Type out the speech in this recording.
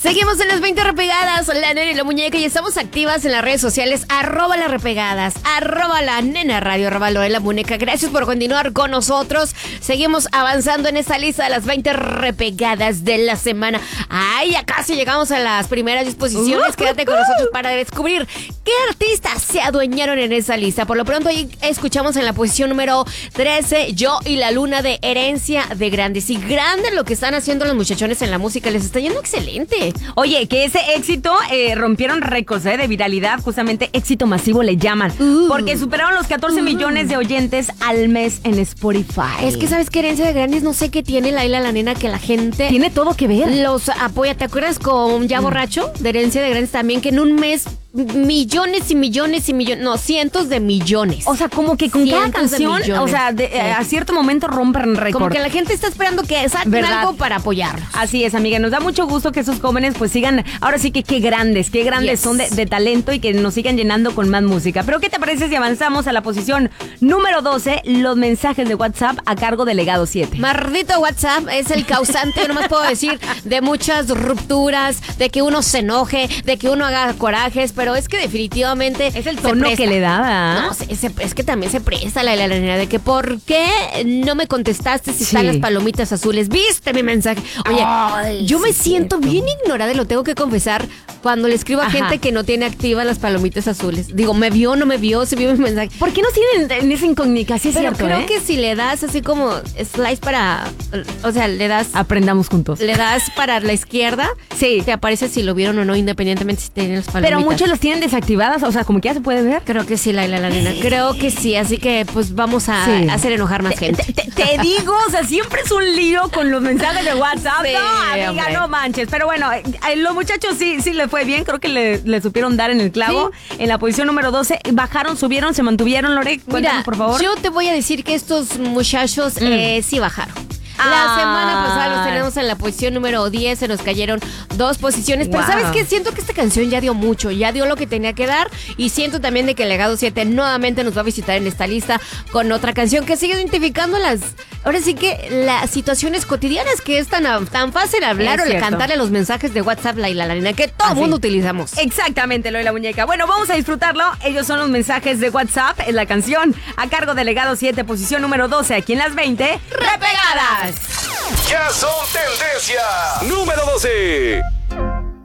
Seguimos en las 20 repegadas, la nena y la muñeca, y estamos activas en las redes sociales, @las repegadas, @la nena radio, @la muñeca. Gracias por continuar con nosotros. Seguimos avanzando en esta lista de las 20 repegadas de la semana. Ay, ya casi llegamos a las primeras disposiciones. Quédate con nosotros para descubrir qué artistas se adueñaron en esa lista. Por lo pronto, ahí escuchamos en la posición número 13, Yo y la Luna, de Herencia de Grandes. Y grande lo que están haciendo los muchachones en la música, les está yendo excelente. Oye, que ese éxito rompieron récords de viralidad, justamente éxito masivo le llaman, porque superaron los 14 millones de oyentes al mes en Spotify. Es que sabes que Herencia de Grandes, no sé qué tiene Laila la nena, que la gente tiene todo que ver. Los apoya. ¿Te acuerdas con Ya Borracho, de Herencia de Grandes también, que en un mes millones y millones y millones, no, cientos de millones? O sea, como que con cada canción, o sea, a cierto momento rompen récord. Como que la gente está esperando que saquen algo para apoyarlos. Así es, amiga, nos da mucho gusto que esos jóvenes pues sigan, ahora sí que qué grandes son de talento, y que nos sigan llenando con más música. Pero ¿qué te parece si avanzamos a la posición número 12, los mensajes de WhatsApp a cargo de Legado 7? Maldito WhatsApp es el causante, yo nomás puedo decir, de muchas rupturas, de que uno se enoje, de que uno haga corajes, pero es que definitivamente es el tono que le da. No, es que también se presta la nena de que ¿por qué no me contestaste si están las palomitas azules? ¿Viste mi mensaje? Oye, yo me siento bien ignorada, lo tengo que confesar, cuando le escribo a gente que no tiene activas las palomitas azules. Digo, ¿me vio, no me vio? ¿Se vio mi mensaje? ¿Por qué no tienen en esa incógnita? Sí, es pero cierto, creo que si le das así como slice para, o sea, le das... Aprendamos juntos. Le das para la izquierda, sí, te aparece si lo vieron o no, independientemente si tienen las palomitas. Pero muchos los tienen desactivadas, o sea, como que ya se puede ver. Creo que sí, Laila la nena, creo que sí, así que pues vamos a hacer enojar más gente. Te digo, o sea, siempre es un lío con los mensajes de WhatsApp. Sí, no, amiga, hombre, no manches. Pero bueno, los muchachos sí le fue bien, creo que le supieron dar en el clavo. Sí. En la posición número 12, bajaron, subieron, se mantuvieron, Lore. Cuéntanos, por favor. Yo te voy a decir que estos muchachos sí bajaron. La semana pasada los tenemos en la posición número 10, se nos cayeron 2 posiciones. Pero ¿sabes qué? Siento que esta canción ya dio mucho, ya dio lo que tenía que dar. Y siento también de que Legado 7 nuevamente nos va a visitar en esta lista con otra canción que sigue identificando ahora sí que las situaciones cotidianas, que es tan fácil hablar o cantarle los mensajes de WhatsApp, Laila la nena, que todo el mundo utilizamos. Exactamente, lo de la muñeca. Bueno, vamos a disfrutarlo. Ellos son los mensajes de WhatsApp, es la canción a cargo de Legado 7, posición número 12, aquí en las 20 repegadas. Ya son tendencia número 12.